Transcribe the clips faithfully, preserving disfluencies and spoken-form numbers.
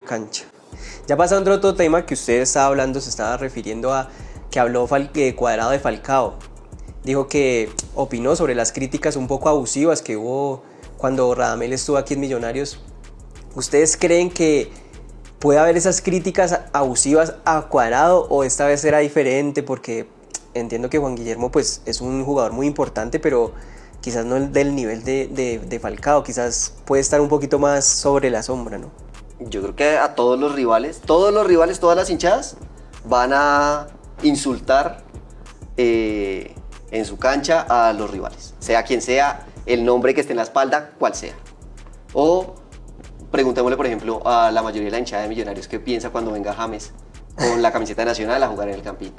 cancha. Ya pasando a otro tema que usted estaba hablando, se estaba refiriendo a que habló Fal- eh, Cuadrado de Falcao. Dijo que opinó sobre las críticas un poco abusivas que hubo cuando Radamel estuvo aquí en Millonarios. ¿Ustedes creen que puede haber esas críticas abusivas a Cuadrado o esta vez será diferente? Porque entiendo que Juan Guillermo pues, es un jugador muy importante, pero quizás no del nivel de, de, de Falcao, quizás puede estar un poquito más sobre la sombra, ¿no? Yo creo que a todos los rivales, todos los rivales, todas las hinchadas van a insultar eh, en su cancha a los rivales, sea quien sea, el nombre que esté en la espalda, cual sea. O preguntémosle, por ejemplo, a la mayoría de la hinchada de Millonarios qué piensa cuando venga James con la camiseta nacional a jugar en el Campín.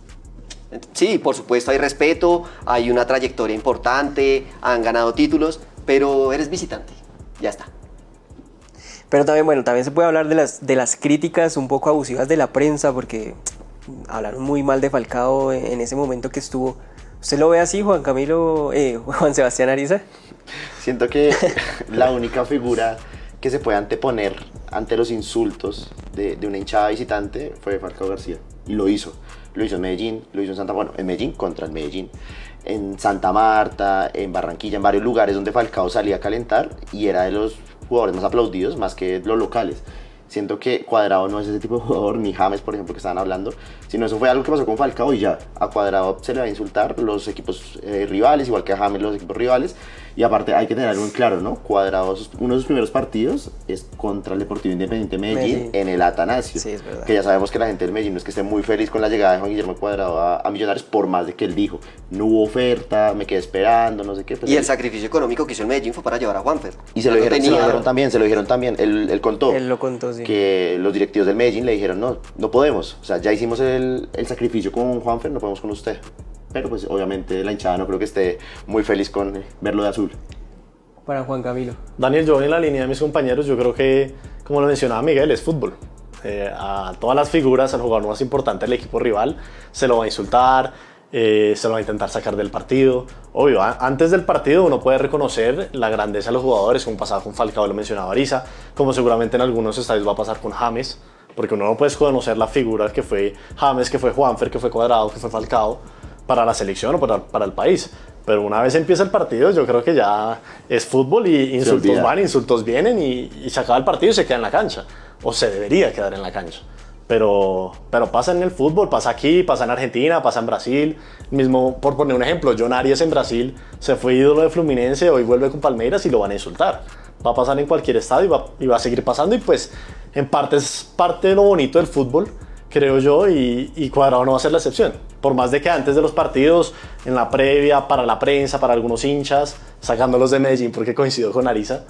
Sí, por supuesto hay respeto, hay una trayectoria importante, han ganado títulos, pero eres visitante, ya está. Pero también, bueno, también se puede hablar de las, de las críticas un poco abusivas de la prensa, porque hablaron muy mal de Falcao en ese momento que estuvo. ¿Usted lo ve así, Juan Camilo, eh, Juan Sebastián Ariza? Siento que la única figura que se puede anteponer ante los insultos de, de una hinchada visitante fue Falcao García, y lo hizo. Lo hizo en Medellín, lo hizo en Santa Bueno, en Medellín contra el Medellín, en Santa Marta, en Barranquilla, en varios lugares donde Falcao salía a calentar y era de los jugadores más aplaudidos, más que los locales. Siento que Cuadrado no es ese tipo de jugador, ni James, por ejemplo, que estaban hablando, sino eso fue algo que pasó con Falcao y ya. A Cuadrado se le va a insultar los equipos eh, rivales, igual que a James los equipos rivales. Y aparte hay que tener algo en claro, ¿no? Cuadrado, uno de sus primeros partidos es contra el Deportivo Independiente Medellín, Medellín. en el Atanasio. Sí, es verdad. Que ya sabemos que la gente del Medellín no es que esté muy feliz con la llegada de Juan Guillermo Cuadrado a, a Millonarios, por más de que él dijo, no hubo oferta, me quedé esperando, no sé qué. Y el sacrificio económico que hizo el Medellín fue para llevar a Juanfer. Y se lo, No dijeron, tenía... se lo dijeron también, se lo dijeron también, él, él contó. Él lo contó, sí. Que los directivos del Medellín le dijeron, no, no podemos, o sea, ya hicimos el, el sacrificio con Juanfer, no podemos con usted. Pero pues obviamente la hinchada no creo que esté muy feliz con verlo de azul. Para Juan Camilo. Daniel, yo en la línea de mis compañeros, yo creo que, como lo mencionaba Miguel, es fútbol. Eh, a todas las figuras, al jugador más importante del equipo rival, se lo va a insultar, eh, se lo va a intentar sacar del partido. Obvio, a, antes del partido uno puede reconocer la grandeza de los jugadores, como pasaba con Falcao, lo mencionaba Ariza, como seguramente en algunos estadios va a pasar con James, porque uno no puede conocer la figura que fue James, que fue Juanfer, que fue Cuadrado, que fue Falcao, para la selección o para, para el país. Pero una vez empieza el partido, yo creo que ya es fútbol y insultos van, insultos vienen y, y se acaba el partido y se queda en la cancha. O se debería quedar en la cancha. Pero, pero pasa en el fútbol, pasa aquí, pasa en Argentina, pasa en Brasil. Mismo, por poner un ejemplo, John Arias en Brasil se fue ídolo de Fluminense, hoy vuelve con Palmeiras y lo van a insultar. Va a pasar en cualquier estadio y va, y va a seguir pasando. Y pues en parte es parte de lo bonito del fútbol, creo yo, y, y Cuadrado no va a ser la excepción. Por más de que antes de los partidos, en la previa, para la prensa, para algunos hinchas, sacándolos de Medellín porque coincidió con Ariza,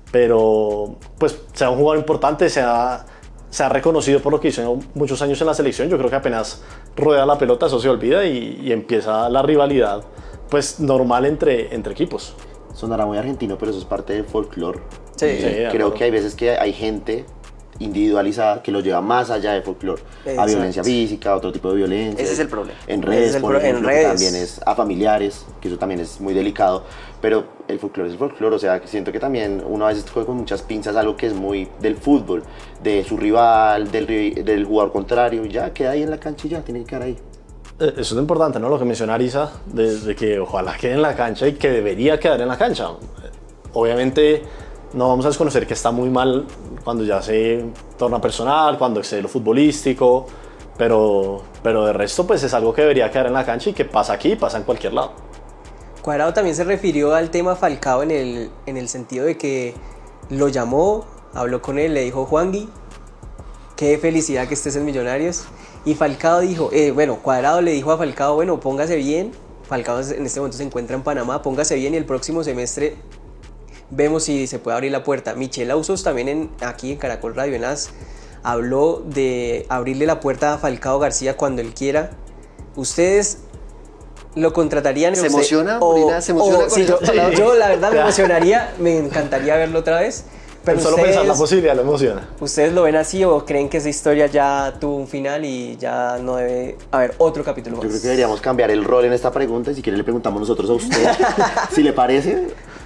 pero pues sea un jugador importante, sea, sea reconocido por lo que hizo muchos años en la selección. Yo creo que apenas rueda la pelota, eso se olvida y, y empieza la rivalidad pues normal entre, entre equipos. Sonará muy argentino, pero eso es parte del folclore. Sí, Y sí, creo acuerdo. que hay veces que hay gente individualizada que lo lleva más allá de folclore, a Exacto. violencia física, otro tipo de violencia. Ese es el problema. En Ese redes, es el por pro- en ejemplo, que redes. también es a familiares, que eso también es muy delicado, pero el folclore es el folclore, o sea, que siento que también uno a veces coge con muchas pinzas algo que es muy del fútbol, de su rival, del, ri- del jugador contrario, y ya queda ahí en la cancha y ya, tiene que quedar ahí. Eso es importante, ¿no? Lo que menciona Ariza, de, de que ojalá quede en la cancha y que debería quedar en la cancha. Obviamente no vamos a desconocer que está muy mal cuando ya se torna personal, cuando excede lo futbolístico, pero, pero de resto pues es algo que debería quedar en la cancha y que pasa aquí y pasa en cualquier lado. Cuadrado también se refirió al tema Falcao en el, en el sentido de que lo llamó, habló con él, le dijo: Juangui, qué felicidad que estés en Millonarios. Y Falcao dijo, eh, bueno, Cuadrado le dijo a Falcao, bueno, póngase bien. Falcao en este momento se encuentra en Panamá, póngase bien y el próximo semestre vemos si se puede abrir la puerta. Michel Ausos también en, aquí en Caracol Radio en As habló de abrirle la puerta a Falcao García cuando él quiera. ¿Ustedes lo contratarían? ¿Se usted, emociona, o, Molina? ¿Se emociona o, con sí, eso? yo, la, yo la verdad me emocionaría, me encantaría verlo otra vez. Pero Solo ustedes, pensar la posibilidad lo emociona. ¿Ustedes lo ven así o creen que esa historia ya tuvo un final y ya no debe haber otro capítulo más? Yo creo que deberíamos cambiar el rol en esta pregunta y si quiere le preguntamos nosotros a usted, si le parece.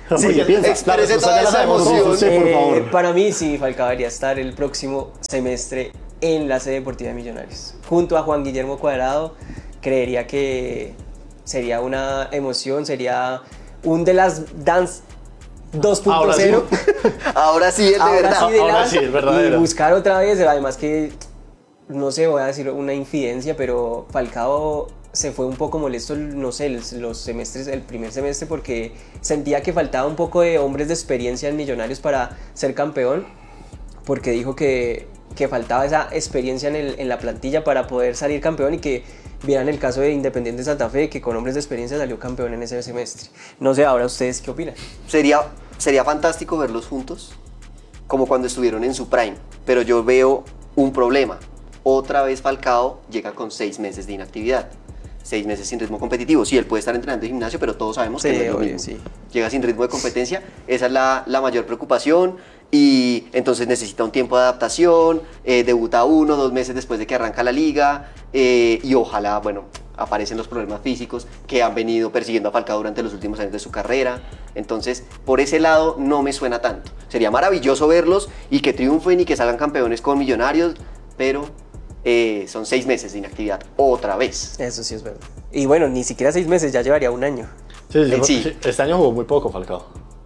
Sí, ¿Qué piensa? exprese Claro, toda ya la esa sabemos, emoción. José, por Eh, favor. para mí sí, Falcao debería estar el próximo semestre en la sede deportiva de Millonarios. Junto a Juan Guillermo Cuadrado, creería que sería una emoción, sería un de las Dance dos punto Ahora sí. cero. Ahora sí, es de Ahora verdad. sí, de Ahora la- sí, es verdadero. Y buscar otra vez, además que, no sé, voy a decir una infidencia, pero Falcao se fue un poco molesto, no sé, los los semestres, el primer semestre, porque sentía que faltaba un poco de hombres de experiencia en Millonarios para ser campeón, porque dijo que, que faltaba esa experiencia en, el- en la plantilla para poder salir campeón, y que vieran el caso de Independiente Santa Fe, que con hombres de experiencia salió campeón en ese semestre. No sé, ahora ustedes qué opinan. Sería, sería fantástico verlos juntos, como cuando estuvieron en su prime, pero yo veo un problema. Otra vez Falcao llega con seis meses de inactividad, seis meses sin ritmo competitivo. Sí, él puede estar entrenando en gimnasio, pero todos sabemos Sí, que no es lo obvio, mismo. sí. Llega sin ritmo de competencia, esa es la, la mayor preocupación, y entonces necesita un tiempo de adaptación, eh, debuta uno, dos meses después de que arranca la liga, eh, y ojalá, bueno, aparecen los problemas físicos que han venido persiguiendo a Falcao durante los últimos años de su carrera. Entonces, por ese lado no me suena tanto. Sería maravilloso verlos y que triunfen y que salgan campeones con Millonarios, pero eh, son seis meses de inactividad otra vez. Eso sí es verdad. Y bueno, ni siquiera seis meses, ya llevaría un año. Sí, yo- Eh, sí. sí, este año jugó muy poco Falcao.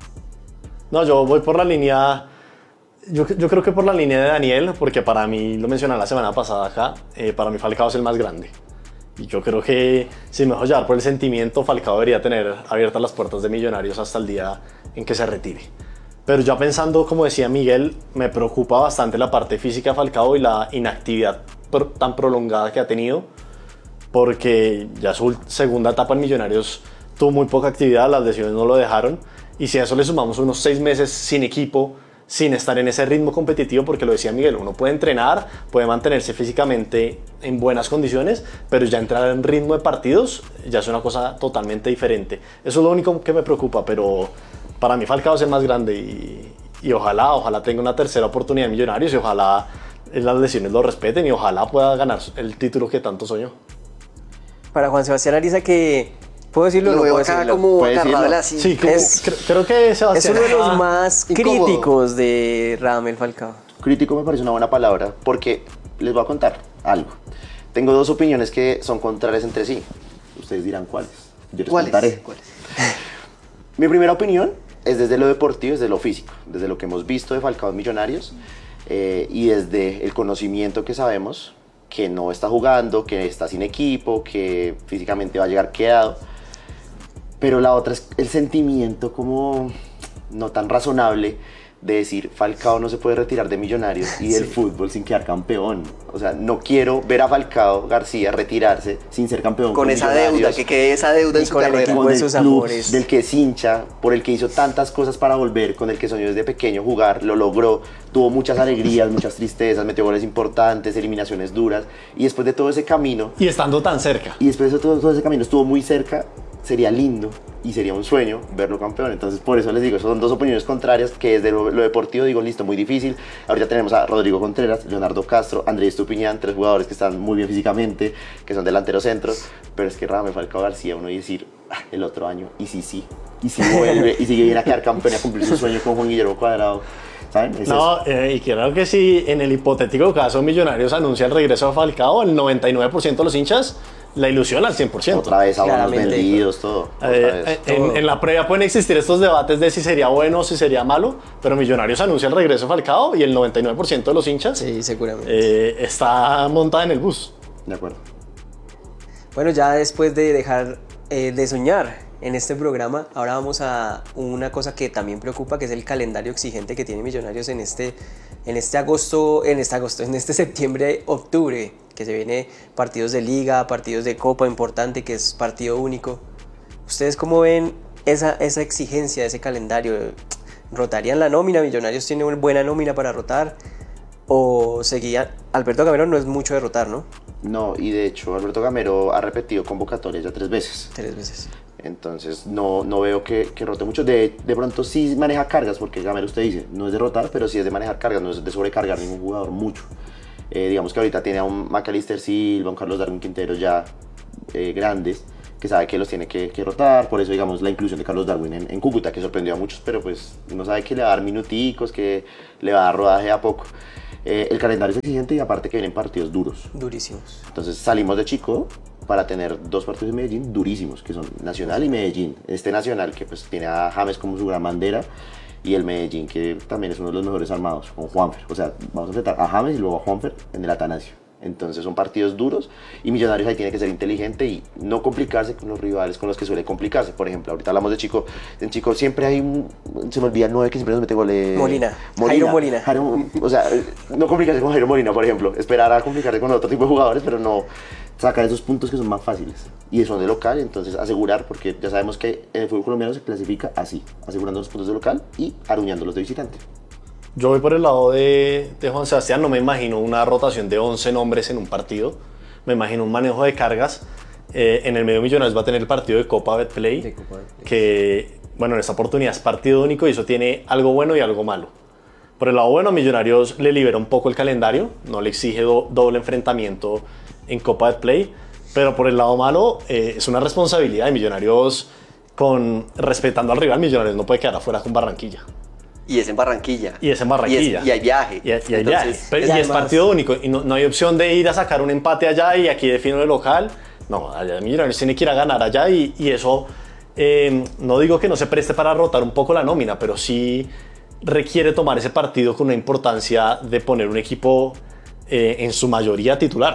No, yo voy por la línea. Yo, yo creo que por la línea de Daniel, porque para mí, lo mencioné la semana pasada acá, eh, para mí Falcao es el más grande. Y yo creo que si me dejo llevar por el sentimiento, Falcao debería tener abiertas las puertas de Millonarios hasta el día en que se retire. Pero ya pensando, como decía Miguel, me preocupa bastante la parte física de Falcao y la inactividad pro- tan prolongada que ha tenido, porque ya su segunda etapa en Millonarios tuvo muy poca actividad, las lesiones no lo dejaron, y si a eso le sumamos unos seis meses sin equipo, sin estar en ese ritmo competitivo, porque lo decía Miguel, uno puede entrenar, puede mantenerse físicamente en buenas condiciones, pero ya entrar en ritmo de partidos ya es una cosa totalmente diferente. Eso es lo único que me preocupa, pero para mí Falcao es el más grande, y, y ojalá, ojalá tenga una tercera oportunidad en Millonarios, y ojalá las lesiones lo respeten, y ojalá pueda ganar el título que tanto soñó. Para Juan Sebastián Ariza, que ¿puedo decirlo o Lo no veo puedo acá decirlo? como Puede agarrado decirlo. así. Sí, como- Es- cre- creo que Es Sebastián uno de los está- más incómodo. críticos de Radamel Falcao. Crítico me parece una buena palabra, porque les voy a contar algo. Tengo dos opiniones que son contrarias entre sí. Ustedes dirán cuáles. Yo les ¿Cuáles? contaré. ¿Cuáles? Mi primera opinión es desde lo deportivo, desde lo físico, desde lo que hemos visto de Falcao en Millonarios, eh, y desde el conocimiento que sabemos que no está jugando, que está sin equipo, que físicamente va a llegar quedado. Pero la otra es el sentimiento como no tan razonable de decir Falcao no se puede retirar de Millonarios y del fútbol sin quedar campeón. O sea, no quiero ver a Falcao García retirarse sin ser campeón Con esa Millonarios, deuda, que quede esa deuda Y en su con el carrera. equipo con de el sus club amores. del que es hincha, por el que hizo tantas cosas para volver, con el que soñó desde pequeño jugar, lo logró, tuvo muchas alegrías, muchas tristezas, metió goles importantes, eliminaciones duras, y después de todo ese camino, Y estando tan cerca. y después de todo, todo ese camino estuvo muy cerca, sería lindo y sería un sueño verlo campeón. Entonces por eso les digo, son dos opiniones contrarias, que desde lo, lo deportivo digo, listo, muy difícil. Ahorita tenemos a Rodrigo Contreras, Leonardo Castro, Andrés Estupiñán, tres jugadores que están muy bien físicamente, que son delanteros centros, pero es que Radamel Falcao García, uno y decir, "Ah, el otro año, y sí, sí, y si vuelve, y si viene a quedar campeón y a cumplir su sueño con Juan Guillermo Cuadrado", ¿saben? Es eso. No, eh, y creo que si en el hipotético caso Millonarios anuncia el regreso de Falcao, el noventa y nueve por ciento de los hinchas la ilusiona al cien por ciento. Otra vez abonos Claramente. vendidos, todo. Otra Eh, vez. eh, en, en la previa pueden existir estos debates de si sería bueno o si sería malo, pero Millonarios anuncia el regreso de Falcao y el noventa y nueve por ciento de los hinchas Sí, seguramente. eh, está montada en el bus. De acuerdo. Bueno, ya después de dejar eh, de soñar en este programa, ahora vamos a una cosa que también preocupa, que es el calendario exigente que tiene Millonarios en este, en este agosto, en este agosto, en este septiembre, octubre, que se viene partidos de liga, partidos de copa importante, que es partido único. ¿Ustedes cómo ven esa, esa exigencia de ese calendario? ¿Rotarían la nómina? ¿Millonarios tiene una buena nómina para rotar? ¿O seguían? Alberto Gamero no es mucho de rotar, ¿no? No, y de hecho Alberto Gamero ha repetido convocatorias ya tres veces. Tres veces. Entonces no, no veo que, que rote mucho. De, de pronto sí maneja cargas, porque Gamero usted dice, no es de rotar, pero sí es de manejar cargas, no es de sobrecargar ningún jugador mucho. Eh, digamos que ahorita tiene a un Macalister Silva, un Carlos Darwin Quintero ya eh, grandes, que sabe que los tiene que, que rotar, por eso digamos la inclusión de Carlos Darwin en, en Cúcuta, que sorprendió a muchos, pero pues uno sabe que le va a dar minuticos, que le va a dar rodaje a poco. Eh, el calendario es exigente y aparte que vienen partidos duros. Durísimos. Entonces salimos de Chico para tener dos partidos en Medellín durísimos, que son Nacional y Medellín. Este Nacional que pues tiene a James como su gran bandera y el Medellín que también es uno de los mejores armados, con Juanfer. O sea, vamos a enfrentar a James y luego a Juanfer en el Atanasio. Entonces son partidos duros y Millonarios ahí tiene que ser inteligente y no complicarse con los rivales con los que suele complicarse. Por ejemplo, ahorita hablamos de Chico. En Chico siempre hay un... Se me olvida el nueve que siempre nos mete goles. Molina. Molina. Jairo Molina. Jairo, o sea, no complicarse con Jairo Molina, por ejemplo. Esperar a complicarse con otro tipo de jugadores, pero no sacar esos puntos que son más fáciles. Y son de local, entonces asegurar, porque ya sabemos que en el fútbol colombiano se clasifica así, asegurando los puntos de local y aruñándolos de visitante. Yo voy por el lado de, de Juan Sebastián, no me imagino una rotación de once nombres en un partido, me imagino un manejo de cargas. Eh, en el medio Millonarios va a tener el partido de Copa Betplay, De Copa Betplay. que bueno, en esta oportunidad es partido único y eso tiene algo bueno y algo malo. Por el lado bueno, Millonarios le libera un poco el calendario, no le exige do, doble enfrentamiento en Copa Betplay, pero por el lado malo eh, es una responsabilidad de Millonarios, con, respetando al rival. Millonarios no puede quedar afuera con Barranquilla. Y es en Barranquilla. Y es en Barranquilla. Y, es, y hay viaje. Y, y hay Entonces, viaje. Pero, y y es además- partido único. Y no, no hay opción de ir a sacar un empate allá y aquí defino el local. No, allá Millonarios tiene que ir a ganar allá y, y eso, eh, no digo que no se preste para rotar un poco la nómina, pero sí requiere tomar ese partido con una importancia de poner un equipo eh, en su mayoría titular.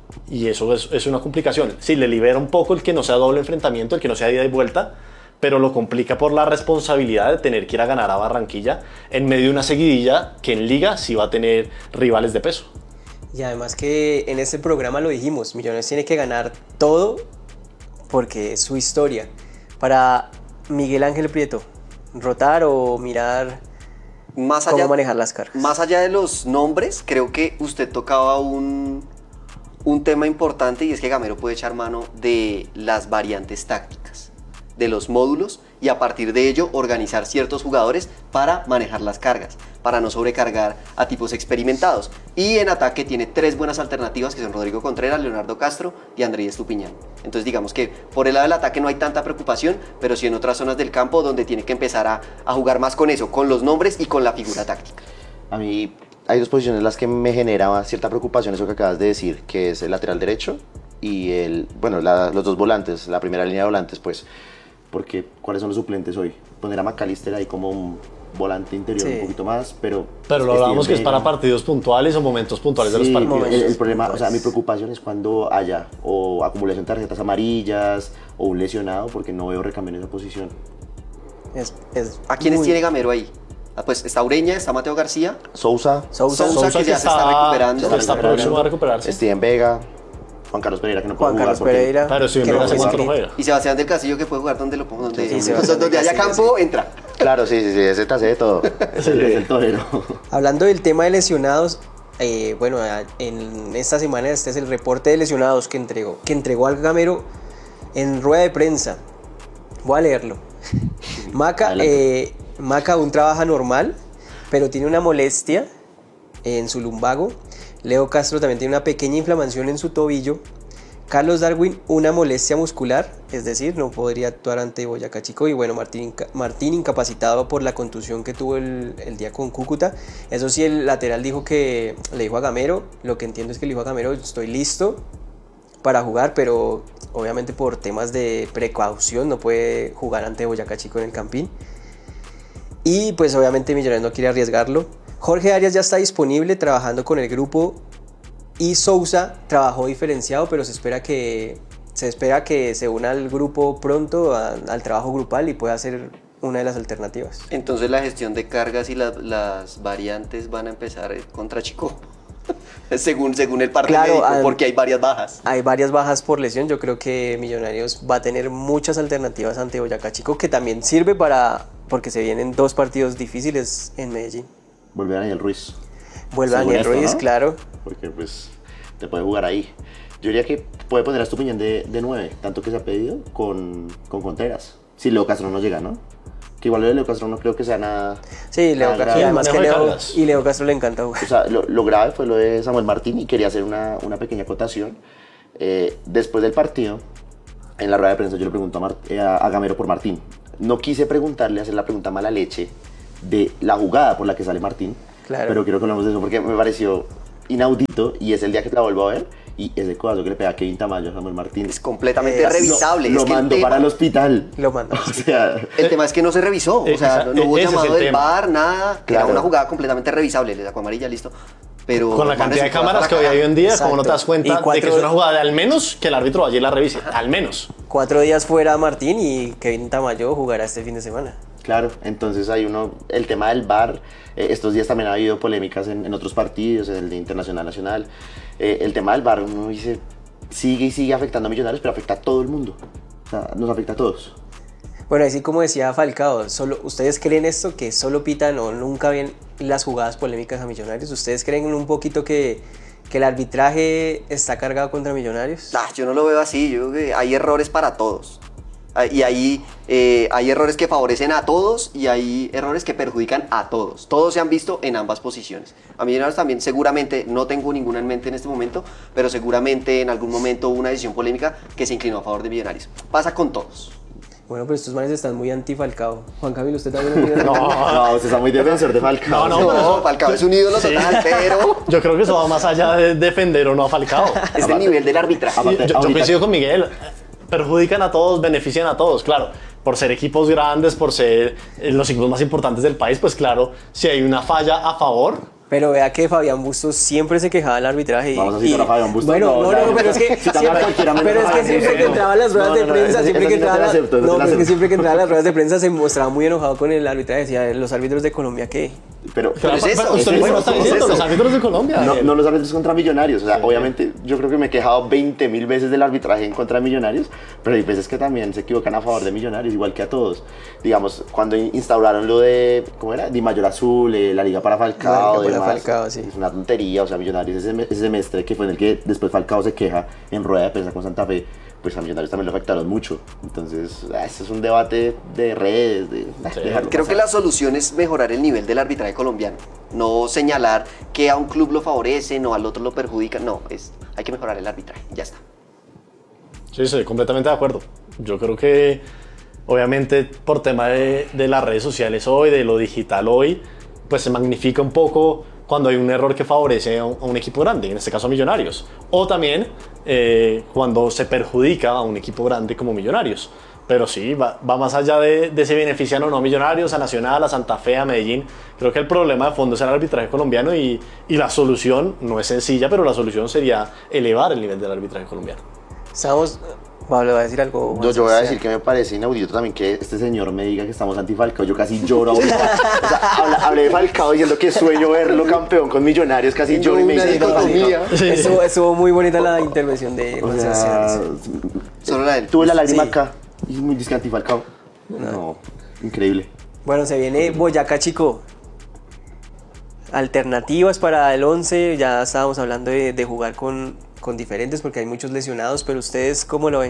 Y eso es, es una complicación. Sí, le libera un poco el que no sea doble enfrentamiento, el que no sea ida y vuelta, pero lo complica por la responsabilidad de tener que ir a ganar a Barranquilla en medio de una seguidilla que en Liga sí va a tener rivales de peso. Y además que en este programa lo dijimos, Millonarios tiene que ganar todo porque es su historia. Para Miguel Ángel Prieto, rotar o mirar más cómo allá, manejar las cargas. Más allá de los nombres, creo que usted tocaba un, un tema importante y es que Gamero puede echar mano de las variantes tácticas, de los módulos y a partir de ello organizar ciertos jugadores para manejar las cargas, para no sobrecargar a tipos experimentados. Y en ataque tiene tres buenas alternativas que son Rodrigo Contreras, Leonardo Castro y Andrés Estupiñán. Entonces digamos que por el lado del ataque no hay tanta preocupación, pero sí en otras zonas del campo donde tiene que empezar a, a jugar más con eso, con los nombres y con la figura táctica. A mí hay dos posiciones en las que me generaba cierta preocupación, eso que acabas de decir, que es el lateral derecho y el, bueno, la, los dos volantes, la primera línea de volantes, pues, porque ¿cuáles son los suplentes hoy? Poner a McAllister ahí como un volante interior Sí. un poquito más, pero... Pero lo Steven hablamos que es Vega. para partidos puntuales o momentos puntuales de Sí, los partidos. el, el problema, o sea, Pues- mi preocupación es cuando haya o acumulación de tarjetas amarillas o un lesionado, porque no veo recambio en esa posición. Es, es ¿A quiénes muy- tiene Gamero ahí? Ah, pues está Ureña, está Mateo García, Sousa, Sousa, Sousa, que ya se está recuperando. ya está próximo a recuperarse. Steven Vega, Juan Carlos Pereira, que no puede Juan jugar Carlos porque- Pereira. Pero si que bien no hace fue cuánto no inscrito. juega. y Sebastián del Castillo que puede jugar donde lo ponga, donde, Sí, Sebastián donde del haya Castillo, campo, entra. Claro, sí, sí, sí, ese te hace de todo. Es el, es el torero. Hablando del tema de lesionados, eh, bueno, a- en esta semana este es el reporte de lesionados que entregó, que entregó al Gamero en rueda de prensa. Voy a leerlo. Maca, Adelante. eh, Maca aún trabaja normal, pero tiene una molestia en su lumbago. Leo Castro también tiene una pequeña inflamación en su tobillo. Carlos Darwin, una molestia muscular, es decir, no podría actuar ante Boyacá Chico. Y bueno, Martín, Inca- Martín incapacitado por la contusión que tuvo el, el día con Cúcuta. Eso sí, el lateral dijo que le dijo a Gamero, lo que entiendo es que le dijo a Gamero, estoy listo para jugar, pero obviamente por temas de precaución no puede jugar ante Boyacá Chico en el Campín. Y pues obviamente Millonarios no quiere arriesgarlo. Jorge Arias ya está disponible trabajando con el grupo. Y Sousa trabajó diferenciado, pero se espera que se espera que se una al grupo pronto, a- al trabajo grupal y pueda ser una de las alternativas. Entonces la gestión de cargas y la- las variantes van a empezar eh, contra Chico. según, según el parte Claro, médico, al- porque hay varias bajas. Hay varias bajas por lesión. Yo creo que Millonarios va a tener muchas alternativas ante Boyacá Chico, que también sirve para, porque se vienen dos partidos difíciles en Medellín. Volver a Daniel Ruiz. Vuelve Según Daniel esto, Ruiz, ¿no? claro. Porque pues te puede jugar ahí. Yo diría que puede poner a Estupiñán de, de nueve, tanto que se ha pedido, con, con Contreras. Si Leo Castro no llega, ¿no? Que igual lo de Leo Castro no creo que sea nada... Sí, Leo nada Castro, grave. y además que manejo de Leo, cargas. y Leo Castro le encanta jugar. O sea, lo, lo grave fue lo de Samuel Martín y quería hacer una, una pequeña acotación. Eh, después del partido, en la rueda de prensa yo le pregunto a, Mar- eh, a, a Gamero por Martín. No quise preguntarle, hacer la pregunta mala leche de la jugada por la que sale Martín, Claro. pero quiero que hablemos de eso porque me pareció inaudito y es el día que la vuelvo a ver y ese codazo que le pega a Kevin Tamayo a Samuel Martín. Es completamente Eh, revisable. Lo, es lo que el mandó tema- para el hospital. Lo mandó. O sea, El tema es que no se revisó, o sea, no, no hubo Ese es el llamado del tema. V A R, nada, que era Claro. una jugada completamente revisable, le sacó amarilla, listo. Pero Con la los cantidad de manes se cámaras que fueron hoy a hay hoy en día, Exacto. como no te das cuenta Y de que cuatro- es una jugada de al menos que el árbitro vaya y la revise, al menos. Cuatro días fuera Martín y Kevin Tamayo jugará este fin de semana. claro, entonces hay uno, el tema del V A R, eh, estos días también ha habido polémicas en, en otros partidos, en el de Internacional Nacional. Eh, el tema del V A R, uno dice, sigue y sigue afectando a Millonarios, pero afecta a todo el mundo. O sea, nos afecta a todos. Bueno, así como decía Falcao, solo, ¿ustedes creen esto que solo pitan o nunca ven las jugadas polémicas a Millonarios? ¿Ustedes creen un poquito que, que el arbitraje está cargado contra Millonarios? Ah, yo no lo veo así, yo creo que hay errores para todos. Ah, Y ahí eh, hay errores que favorecen a todos y hay errores que perjudican a todos. Todos se han visto en ambas posiciones. A Millonarios también seguramente, no tengo ninguna en mente en este momento, pero seguramente en algún momento hubo una decisión polémica que se inclinó a favor de Millonarios. Pasa con todos. Bueno, pero estos manes están muy anti-Falcao. Juan Camilo, ¿usted también es muy anti- No, usted está muy defensor de Falcao. No, No, pero eso- Falcao es un ídolo Sí. total, pero Yo creo que eso va más allá de defender o no a Falcao. es del nivel del arbitraje. Aparte- Yo, yo ahorita- coincido con Miguel. Perjudican a todos, benefician a todos, claro. Por ser equipos grandes, por ser eh, los equipos más importantes del país, pues claro, si hay una falla a favor, Pero vea que Fabián Bustos siempre se quejaba del arbitraje. y- Vamos a citar y- a Fabián Bustos. Bueno, No, no, ya, no, pero es que citamos a siempre, cualquiera menos pero es a que Fabián siempre que Bustos. entraba a las ruedas No, de no, no, prensa, ese- siempre ese que sí no te entraba la a la- acepto, no te no, la pero es que acepto. siempre que entraba a las ruedas de prensa se mostraba muy enojado con el arbitraje, decía, los árbitros de Colombia, ¿qué? Pero, Pero es eso, usted es mismo eso, está es diciendo, eso. los árbitros de Colombia. no, Miguel. no los árbitros contra Millonarios. O sea, obviamente yo creo que me he quejado veinte mil veces del arbitraje en contra de Millonarios, pero hay veces que también se equivocan a favor de Millonarios, igual que a todos. Digamos, cuando instauraron lo de, ¿cómo era? Di Mayor Azul, eh, la Liga para Falcao, La Liga para demás, Falcao, sí. es una tontería. O sea, Millonarios ese, ese semestre que fue en el que después Falcao se queja en rueda de prensa con Santa Fe, pues a Millonarios también lo afectaron mucho. Entonces, ah, este es un debate de redes, de ah, Sí. dejarlo Creo que pasar. la solución es mejorar el nivel del arbitraje colombiano. No señalar que a un club lo favorecen o al otro lo perjudican. No, es, hay que mejorar el arbitraje. Ya está. Sí, estoy completamente de acuerdo. Yo creo que, obviamente, por tema de, de las redes sociales hoy, de lo digital hoy, pues se magnifica un poco cuando hay un error que favorece a un, a un equipo grande, en este caso a Millonarios. O también eh, cuando se perjudica a un equipo grande como Millonarios. Pero sí, va, va más allá de, de si benefician o no a Millonarios, a Nacional, a Santa Fe, a Medellín. Creo que el problema de fondo es el arbitraje colombiano y, y la solución no es sencilla, pero la solución sería elevar el nivel del arbitraje colombiano. Estamos... Pablo, ¿va a decir algo? Juan Yo, yo voy a Sebastián? decir que me parece inaudito también que este señor me diga que estamos anti-Falcao. Yo casi lloro ahorita. O sea, habla- hablé de Falcao diciendo que sueño verlo campeón con Millonarios. Casi lloro y me una dice dicotomía. Sí. Estuvo, estuvo muy bonita la intervención de O Juan sea, Sebastián. Solo la del... tuve la lágrima Sí. acá y muy disque anti-Falcao. No, increíble. Bueno, se viene Boyacá Chico. Alternativas para el once, ya estábamos hablando de, de jugar con, con diferentes porque hay muchos lesionados, pero ustedes ¿cómo lo ven?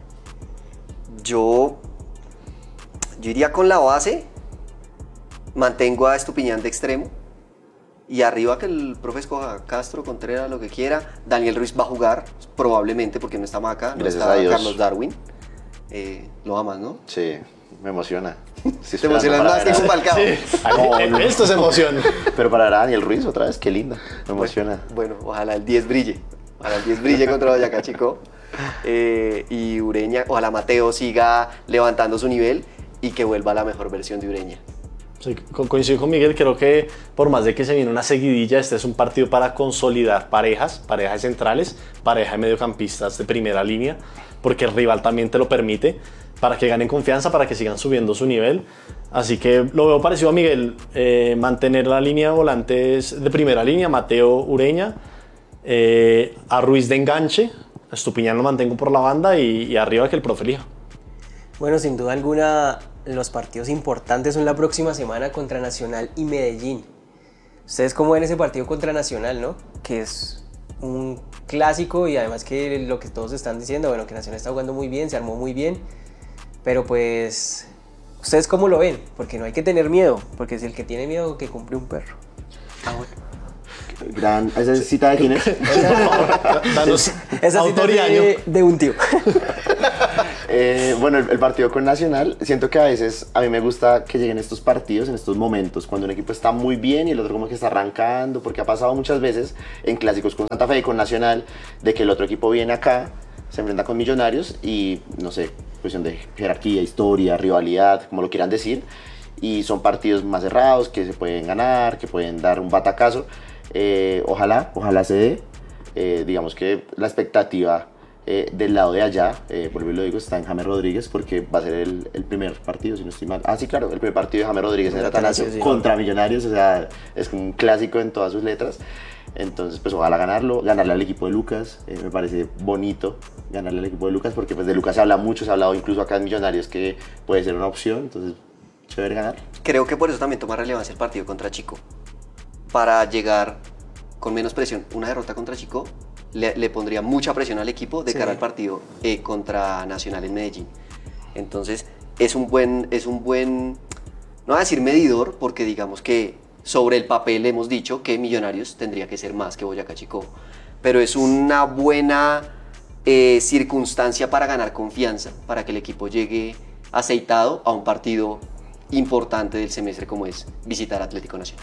Yo, yo iría con la base, mantengo a Estupiñán de extremo y arriba que el profe escoja Castro, Contreras, lo que quiera. Daniel Ruiz va a jugar, probablemente porque no está Maca, no Gracias está a Dios. Carlos Darwin. Eh, lo amas, ¿no? Sí, me emociona. Estoy Te esperando emocionas para más que ver a- con Falcao. Sí, No, no. esto es emoción. Pero para ver a Daniel Ruiz otra vez, qué linda. Me emociona. Bueno, ojalá el diez brille. Ojalá el diez brille contra Boyacá Chico. Eh, y Ureña, ojalá Mateo siga levantando su nivel y que vuelva a la mejor versión de Ureña. Sí, co- coincido con Miguel, creo que por más de que se viene una seguidilla, este es un partido para consolidar parejas, parejas centrales, pareja de mediocampistas de primera línea, porque el rival también te lo permite, para que ganen confianza, para que sigan subiendo su nivel. Así que lo veo parecido a Miguel, eh, mantener la línea de volantes de primera línea, Mateo, Ureña, eh, a Ruiz de enganche, a Estupiñán lo mantengo por la banda y, y arriba que el profe elija. Bueno, sin duda alguna, los partidos importantes son la próxima semana contra Nacional y Medellín. Ustedes cómo ven ese partido contra Nacional, ¿no? Que es un clásico y además que lo que todos están diciendo, bueno, que Nacional está jugando muy bien, se armó muy bien, pero pues, ¿ustedes cómo lo ven? Porque no hay que tener miedo, porque es el que tiene miedo que cumple un perro. Ah, bueno. Gran, ¿esa es cita de quién es? Danos Esa cita autor y es año. de, de un tío. Eh, bueno, el, el partido con Nacional, siento que a veces a mí me gusta que lleguen estos partidos en estos momentos, cuando un equipo está muy bien y el otro como que está arrancando, porque ha pasado muchas veces en clásicos con Santa Fe y con Nacional, de que el otro equipo viene acá, se enfrenta con Millonarios y, no sé, cuestión de jerarquía, historia, rivalidad, como lo quieran decir, y son partidos más cerrados, que se pueden ganar, que pueden dar un batacazo. Eh, ojalá, ojalá se dé. Eh, digamos que la expectativa eh, del lado de allá, eh, vuelvo y lo digo, está en James Rodríguez, porque va a ser el, el primer partido, si no estoy mal. Ah, sí, claro, el primer partido de James Rodríguez en el Atanasio sí. contra Millonarios, o sea, es un clásico en todas sus letras. Entonces, pues ojalá ganarlo, ganarle al equipo de Lucas. Eh, me parece bonito ganarle al equipo de Lucas, porque pues de Lucas se habla mucho, se ha hablado incluso acá en Millonarios que puede ser una opción, entonces, chévere ganar. Creo que por eso también toma relevancia el partido contra Chico. Para llegar con menos presión. Una derrota contra Chico le, le pondría mucha presión al equipo de sí. cara al partido eh, contra Nacional en Medellín. Entonces, es un buen, es un buen, no voy a decir medidor, porque digamos que sobre el papel hemos dicho que Millonarios tendría que ser más que Boyacá Chico, pero es una buena eh, circunstancia para ganar confianza, para que el equipo llegue aceitado a un partido importante del semestre como es visitar Atlético Nacional.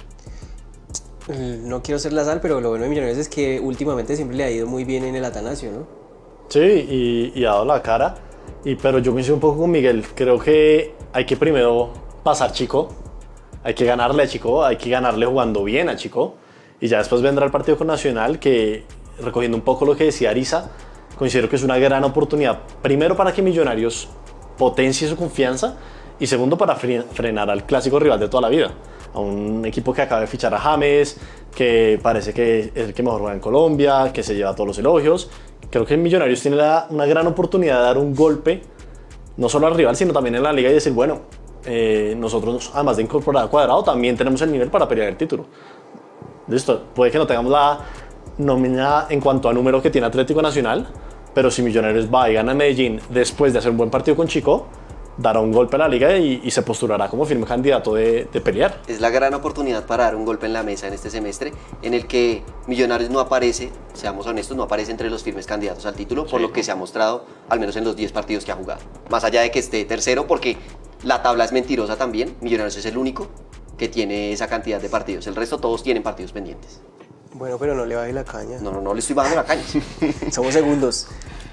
No quiero ser la sal, pero lo bueno de Millonarios es que últimamente siempre le ha ido muy bien en el Atanasio, ¿no? Sí, y, y ha dado la cara. Y, pero yo coincido un poco con Miguel. Creo que hay que primero pasar Chico. Hay que ganarle a Chico, hay que ganarle jugando bien a Chico. Y ya después vendrá el partido con Nacional, que recogiendo un poco lo que decía Ariza, considero que es una gran oportunidad. Primero para que Millonarios potencie su confianza y segundo para frenar al clásico rival de toda la vida. A un equipo que acaba de fichar a James, que parece que es el que mejor juega en Colombia, que se lleva todos los elogios. Creo que Millonarios tiene la, una gran oportunidad de dar un golpe, no solo al rival, sino también en la liga y decir, bueno, eh, nosotros además de incorporar a Cuadrado, también tenemos el nivel para pelear el título. Listo, puede que no tengamos la nómina en cuanto a número que tiene Atlético Nacional, pero si Millonarios va y gana en Medellín después de hacer un buen partido con Chico, dará un golpe a la liga y, y se postulará como firme candidato de, de pelear. Es la gran oportunidad para dar un golpe en la mesa en este semestre, en el que Millonarios no aparece, seamos honestos, no aparece entre los firmes candidatos al título, por Sí. lo que se ha mostrado, al menos en los diez partidos que ha jugado. Más allá de que esté tercero, porque la tabla es mentirosa también, Millonarios es el único que tiene esa cantidad de partidos, el resto todos tienen partidos pendientes. Bueno, pero no le baje la caña. No, no, no le estoy bajando la caña. Somos segundos.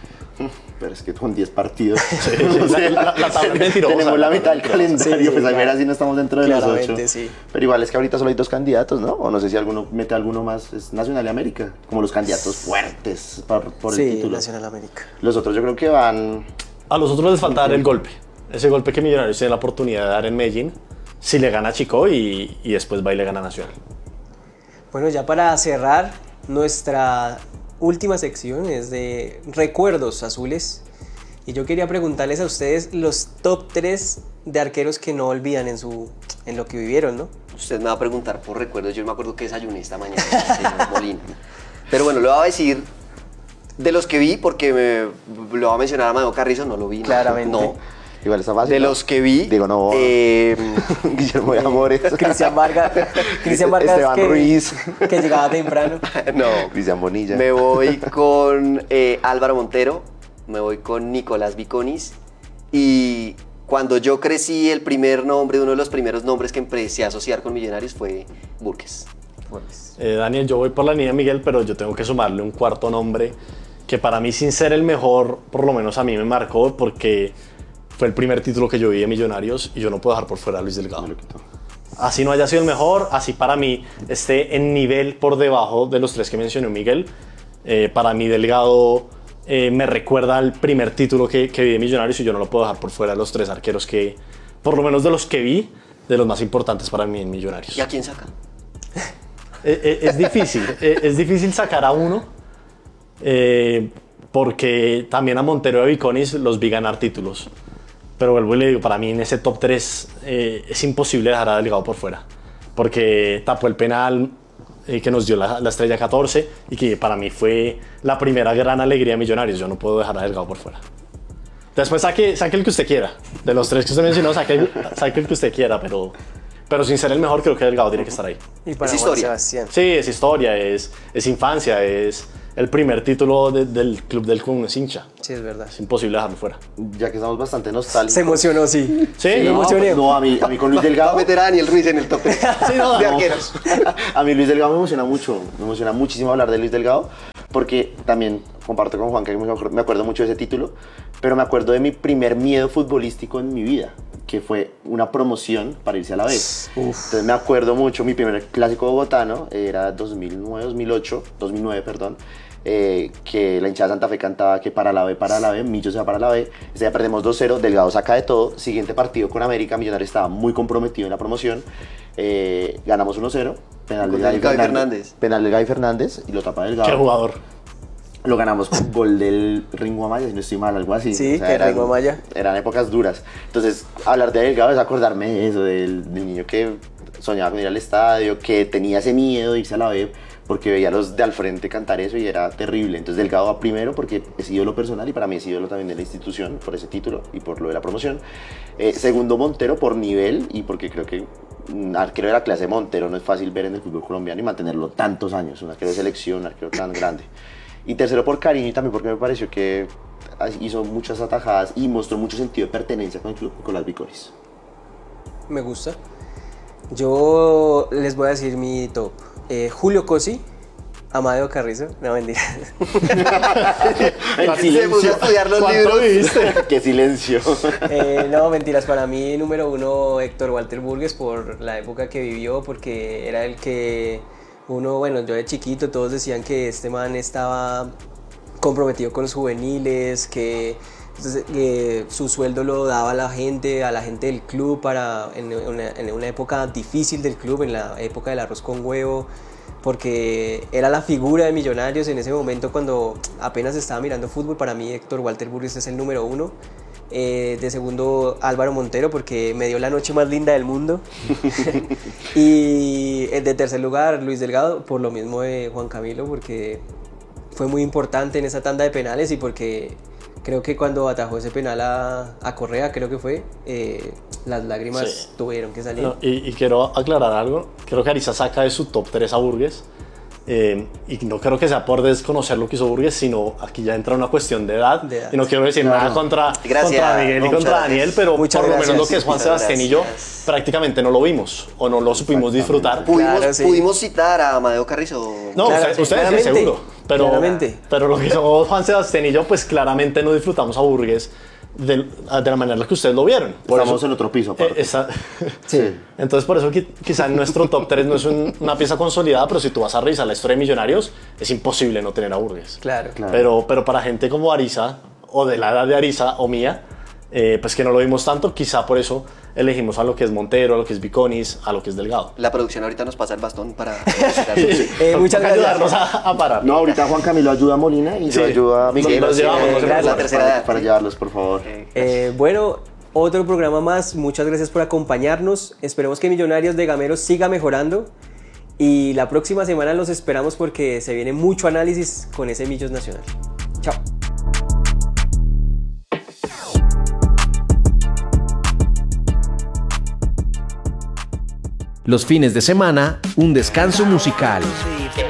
Pero es que con diez partidos. Sí, la, la, la tabla es mentirosa. Tenemos la mitad del calendario, Sí, sí, pues a ver claro. así no estamos dentro de los Claramente, ocho. sí. Pero igual es que ahorita solo hay dos candidatos, ¿no? O no sé si alguno mete alguno más, es Nacional y América, como los candidatos fuertes por, por Sí, el título. Nacional América. Los otros yo creo que van. A los otros les falta dar el golpe. Ese golpe que Millonarios tiene la oportunidad de dar en Medellín, si le gana a Chico y, y después va y le gana a Nacional. Bueno, ya para cerrar, nuestra última sección es de recuerdos azules. Y yo quería preguntarles a ustedes los top tres de arqueros que no olvidan en, su, en lo que vivieron, ¿no? Usted me va a preguntar por recuerdos, yo me acuerdo que desayuné esta mañana, señor Molina. Pero bueno, le voy a decir de los que vi, porque me, lo va a mencionar a Manuel Carrizo, no lo vi. no, Claramente. No. Igual está fácil. De ¿no? los que vi, Digo, no. eh, Guillermo de Amores. Cristian Vargas, Cristian Vargas Esteban que, Ruiz. que llegaba temprano. no, Cristian Bonilla. me voy con eh, Álvaro Montero, me voy con Nicolás Viconis, y cuando yo crecí, el primer nombre, uno de los primeros nombres que empecé a asociar con Millonarios fue Burques. Eh, Daniel, yo voy por la línea de Miguel, pero yo tengo que sumarle un cuarto nombre que para mí, sin ser el mejor, por lo menos a mí me marcó porque fue el primer título que yo vi de Millonarios y yo no puedo dejar por fuera a Luis Delgado. Me lo quitó. Así no haya sido el mejor, así para mí esté en nivel por debajo de los tres que mencionó Miguel. Eh, para mí Delgado eh, me recuerda al primer título que, que vi de Millonarios y yo no lo puedo dejar por fuera de los tres arqueros que, por lo menos de los que vi, de los más importantes para mí en Millonarios. ¿Y a quién saca? Eh, eh, es difícil, eh, es difícil sacar a uno eh, porque también a Montero y a Viconis los vi ganar títulos. Pero vuelvo y le digo, para mí en ese top tres eh, es imposible dejar a Delgado por fuera. Porque tapó el penal eh, que nos dio la, la estrella catorce y que para mí fue la primera gran alegría de Millonarios. Yo no puedo dejar a Delgado por fuera. Después saque, saque el que usted quiera. De los tres que usted mencionó, saque el, saque el que usted quiera. Pero, pero sin ser el mejor, creo que Delgado tiene que estar ahí. Y para Es Juan historia. Sebastián. Sí, es historia, es, es infancia, es, el primer título de, del club del que uno es hincha. Sí, es verdad. Es imposible dejarlo fuera. Ya que estamos bastante nostálgicos. Se emocionó, sí. Sí, me no, emocioné. pues, no, a mí, a mí con Luis Va a Delgado. meter a Daniel Ruiz en el tope Sí, no, de no. arqueros. A mí Luis Delgado me emociona mucho, me emociona muchísimo hablar de Luis Delgado, porque también comparto con Juan que me acuerdo, me acuerdo mucho de ese título, pero me acuerdo de mi primer miedo futbolístico en mi vida, que fue una promoción para irse a la B. Entonces me acuerdo mucho, mi primer clásico bogotano era dos mil nueve, dos mil ocho, dos mil nueve, perdón, eh, que la hinchada de Santa Fe cantaba que para la B, para la B, Millo se va para la B. Ese día perdemos dos cero, Delgado saca de todo. Siguiente partido con América, Millonarios estaba muy comprometido en la promoción. Eh, ganamos uno cero, penal de Con Gaby el Gaby Fernández, Fernández. penal de Gaby Fernández y lo tapa Delgado. Qué jugador. Lo ganamos con gol del Ringo Amaya, si no estoy mal, algo así. Sí, que eran, Ringo Amaya. Eran épocas duras. Entonces, hablar de Delgado es acordarme de eso, del, del niño que soñaba con ir al estadio, que tenía ese miedo de irse a la B, porque veía a los de al frente cantar eso y era terrible. Entonces, Delgado va primero porque es ídolo personal y para mí es ídolo también de la institución, por ese título y por lo de la promoción. Eh, segundo, Montero por nivel y porque creo que un arquero de la clase Montero no es fácil ver en el fútbol colombiano y mantenerlo tantos años, un arquero de selección, un arquero tan grande. Y tercero por cariño y también porque me pareció que hizo muchas atajadas y mostró mucho sentido de pertenencia con el club Nicolás Vicoris. Me gusta. Yo les voy a decir mi top. Eh, Julio Cosi, Amadeo Carrizo, no mentira. El Se puso a estudiar los ¿Cuánto libros. viviste? ¡Qué silencio! Eh, no, mentiras, para mí número uno Héctor Walter Burgues por la época que vivió, porque era el que uno, bueno, yo de chiquito todos decían que este man estaba comprometido con los juveniles, que, que su sueldo lo daba a la gente, a la gente del club para en una, en una época difícil del club, en la época del arroz con huevo, porque era la figura de Millonarios en ese momento cuando apenas estaba mirando fútbol. Para mí Héctor Walter Burgues es el número uno. Eh, de segundo, Álvaro Montero, porque me dio la noche más linda del mundo. Y de tercer lugar, Luis Delgado, por lo mismo de Juan Camilo, porque fue muy importante en esa tanda de penales y porque creo que cuando atajó ese penal a, a Correa, creo que fue, eh, las lágrimas Sí. tuvieron que salir. No, y, y quiero aclarar algo. Creo que Ariza saca de su top tres a Burgues. Eh, y no creo que sea por desconocer lo que hizo Burgues, sino aquí ya entra una cuestión de edad. De edad. Y no quiero decir Claro. nada contra, Gracias. contra Miguel No, y contra muchas Daniel, gracias. pero Muchas por lo menos gracias. lo que es Juan Muchas Sebastián y yo gracias. prácticamente no lo vimos o no lo supimos disfrutar. ¿Pudimos, Claro, sí. ¿Pudimos citar a Amadeo Carrizo? No, Claro, usted- ustedes sí, claramente, seguro. Pero, claramente. pero lo que somos Juan Sebastián y yo, pues claramente no disfrutamos a Burgues de, de la manera en la que ustedes lo vieron. Por Estamos eso- en otro piso, aparte. Eh, esa- Sí. Entonces, por eso qui- quizá en nuestro top tres no es un- una pieza consolidada, pero si tú vas a revisar la historia de Millonarios, es imposible no tener a Burgues. Claro. Claro. Pero, pero para gente como Ariza, o de la edad de Ariza o mía, eh, pues que no lo vimos tanto, quizá por eso elegimos a lo que es Montero, a lo que es Viconis, a lo que es Delgado. La producción ahorita nos pasa el bastón para... Eh, muchas Toca gracias. ayudarnos a, a parar. No, ahorita Juan Camilo ayuda a Molina y Sí. yo ayudo a Miguel. Los así llevamos, que- los llevamos. La tercera para, edad. para llevarlos, por favor. Eh, bueno, otro programa más. Muchas gracias por acompañarnos. Esperemos que Millonarios de Gameros siga mejorando. Y la próxima semana los esperamos porque se viene mucho análisis con ese Millos Nacional. Chao. Los fines de semana, un descanso musical.